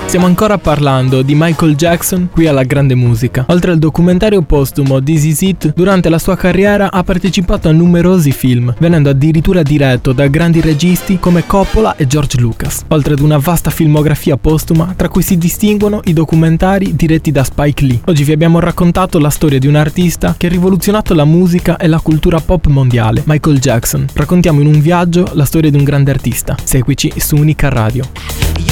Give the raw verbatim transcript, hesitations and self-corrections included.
Stiamo ancora parlando di Michael Jackson qui alla Grande Musica. Oltre al documentario postumo This Is It, durante la sua carriera ha partecipato a numerosi film, venendo addirittura diretto da grandi registi come Coppola e George Lucas, oltre ad una vasta filmografia postuma tra cui si distinguono i documentari diretti da Spike Lee. Oggi vi abbiamo raccontato la storia di un artista che ha rivoluzionato la musica e la cultura pop mondiale, Michael Jackson. Raccontiamo in un viaggio la storia di un grande artista. Seguici su Unica Radio.